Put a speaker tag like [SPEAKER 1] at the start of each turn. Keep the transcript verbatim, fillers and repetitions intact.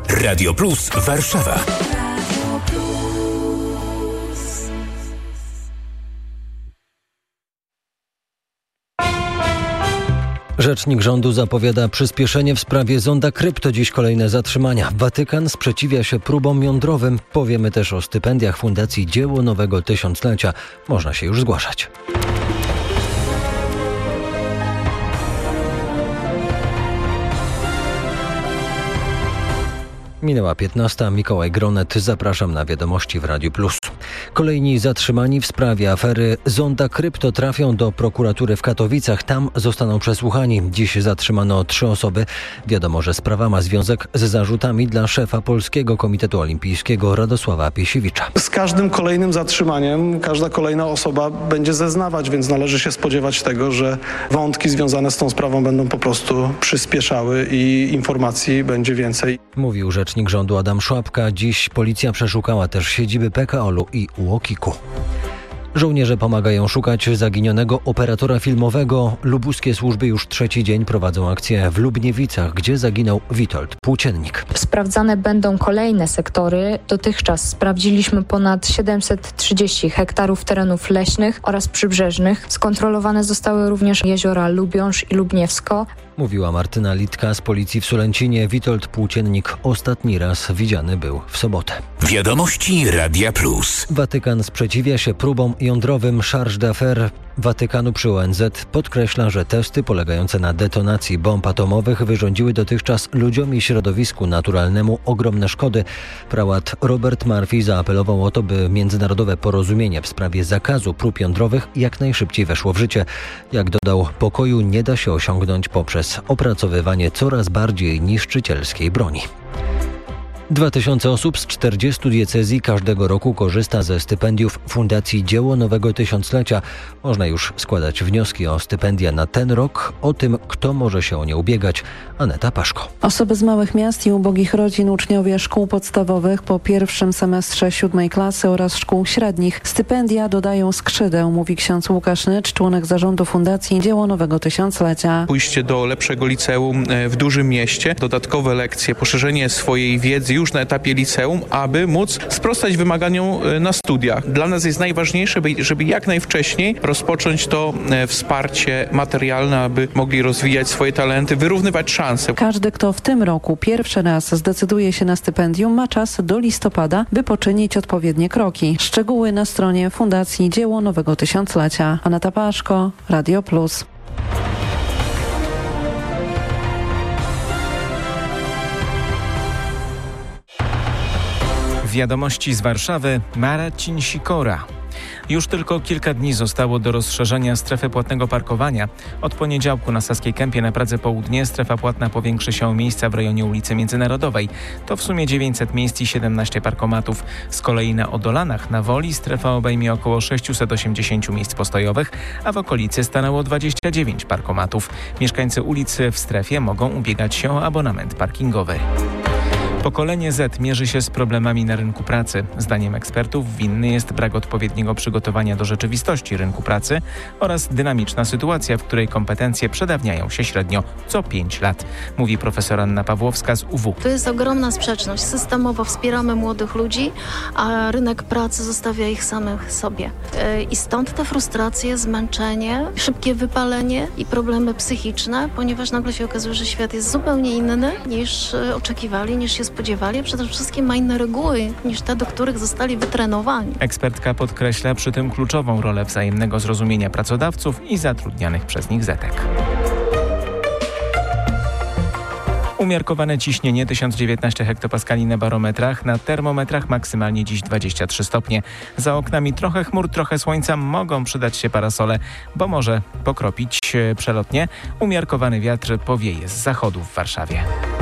[SPEAKER 1] Radio Plus Warszawa.
[SPEAKER 2] Rzecznik rządu zapowiada przyspieszenie w sprawie zonda krypto. Dziś kolejne zatrzymania. Watykan sprzeciwia się próbom jądrowym. Powiemy też o stypendiach Fundacji Dzieło Nowego Tysiąclecia. Można się już zgłaszać. Minęła piętnasta. Mikołaj Gronet. Zapraszam na wiadomości w Radiu Plus. Kolejni zatrzymani w sprawie afery zonda krypto trafią do prokuratury w Katowicach. Tam zostaną przesłuchani. Dziś zatrzymano trzy osoby. Wiadomo, że sprawa ma związek z zarzutami dla szefa Polskiego Komitetu Olimpijskiego Radosława Piesiewicza.
[SPEAKER 3] Z każdym kolejnym zatrzymaniem każda kolejna osoba będzie zeznawać, więc należy się spodziewać tego, że wątki związane z tą sprawą będą po prostu przyspieszały i informacji będzie więcej.
[SPEAKER 2] Mówił rzecznik rządu Adam Szłapka. Dziś policja przeszukała też siedziby P K O-lu i U O K I K-u. Żołnierze pomagają szukać zaginionego operatora filmowego. Lubuskie służby już trzeci dzień prowadzą akcję w Lubniewicach, gdzie zaginął Witold Płóciennik.
[SPEAKER 4] Sprawdzane będą kolejne sektory. Dotychczas sprawdziliśmy ponad siedemset trzydzieści hektarów terenów leśnych oraz przybrzeżnych. Skontrolowane zostały również jeziora Lubiąż i Lubniewsko.
[SPEAKER 2] Mówiła Martyna Litka z policji w Sulęcinie. Witold Płóciennik ostatni raz widziany był w sobotę.
[SPEAKER 1] Wiadomości Radia Plus.
[SPEAKER 2] Watykan sprzeciwia się próbom jądrowym. Charge d'affaires Watykanu przy O N Z podkreśla, że testy polegające na detonacji bomb atomowych wyrządziły dotychczas ludziom i środowisku naturalnemu ogromne szkody. Prałat Robert Murphy zaapelował o to, by międzynarodowe porozumienie w sprawie zakazu prób jądrowych jak najszybciej weszło w życie. Jak dodał, pokoju nie da się osiągnąć poprzez opracowywanie coraz bardziej niszczycielskiej broni. Dwa tysiące osób z czterdziestu diecezji każdego roku korzysta ze stypendiów Fundacji Dzieło Nowego Tysiąclecia. Można już składać wnioski o stypendia na ten rok. O tym, kto może się o nie ubiegać, Aneta Paszko.
[SPEAKER 5] Osoby z małych miast i ubogich rodzin, uczniowie szkół podstawowych po pierwszym semestrze siódmej klasy oraz szkół średnich. Stypendia dodają skrzydeł, mówi ksiądz Łukasz Nycz, członek zarządu Fundacji Dzieło Nowego Tysiąclecia.
[SPEAKER 6] Pójście do lepszego liceum w dużym mieście, dodatkowe lekcje, poszerzenie swojej wiedzy już na etapie liceum, aby móc sprostać wymaganiom na studiach. Dla nas jest najważniejsze, żeby jak najwcześniej rozpocząć to wsparcie materialne, aby mogli rozwijać swoje talenty, wyrównywać szanse.
[SPEAKER 5] Każdy, kto w tym roku pierwszy raz zdecyduje się na stypendium, ma czas do listopada, by poczynić odpowiednie kroki. Szczegóły na stronie Fundacji Dzieło Nowego Tysiąclecia. Aneta Paszko, Radio Plus.
[SPEAKER 7] Wiadomości z Warszawy, Marcin Sikora. Już tylko kilka dni zostało do rozszerzenia strefy płatnego parkowania. Od poniedziałku na Saskiej Kępie na Pradze Południe strefa płatna powiększy się o miejsca w rejonie ulicy Międzynarodowej. To w sumie dziewięćset miejsc i siedemnaście parkomatów. Z kolei na Odolanach na Woli strefa obejmie około sześćset osiemdziesiąt miejsc postojowych, a w okolicy stanęło dwadzieścia dziewięć parkomatów. Mieszkańcy ulicy w strefie mogą ubiegać się o abonament parkingowy. Pokolenie Z mierzy się z problemami na rynku pracy. Zdaniem ekspertów winny jest brak odpowiedniego przygotowania do rzeczywistości rynku pracy oraz dynamiczna sytuacja, w której kompetencje przedawniają się średnio co pięć lat, mówi profesor Anna Pawłowska z U W.
[SPEAKER 8] To jest ogromna sprzeczność. Systemowo wspieramy młodych ludzi, a rynek pracy zostawia ich samych sobie. I stąd te frustracje, zmęczenie, szybkie wypalenie i problemy psychiczne, ponieważ nagle się okazuje, że świat jest zupełnie inny niż oczekiwali, niż się spodziewali, a przede wszystkim ma inne reguły niż te, do których zostali wytrenowani.
[SPEAKER 7] Ekspertka podkreśla przy tym kluczową rolę wzajemnego zrozumienia pracodawców i zatrudnianych przez nich zetek. Umiarkowane ciśnienie tysiąc dziewiętnaście hektopaskali na barometrach, na termometrach maksymalnie dziś dwadzieścia trzy stopnie. Za oknami trochę chmur, trochę słońca, mogą przydać się parasole, bo może pokropić przelotnie. Umiarkowany wiatr powieje z zachodu w Warszawie.